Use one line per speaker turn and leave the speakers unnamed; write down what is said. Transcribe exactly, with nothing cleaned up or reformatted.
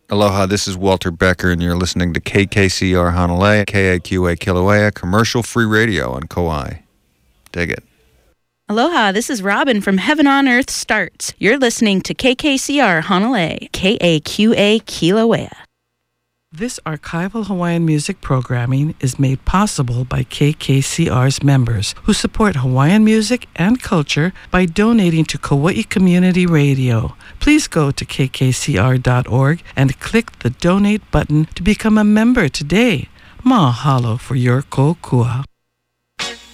Aloha, this is Walter Becker, and you're listening to K K C R Honolulu, K A Q A Kilauea, commercial-free radio on Kauai. Dig it.
Aloha, this is Robin from Heaven on Earth Starts. You're listening to K K C R Honolulu, K A Q A Kilauea.
This archival Hawaiian music programming is made possible by K K C R's members who support Hawaiian music and culture by donating to Kauai Community Radio. Please go to k k c r dot org and click the donate button to become a member today. Mahalo for your kokua.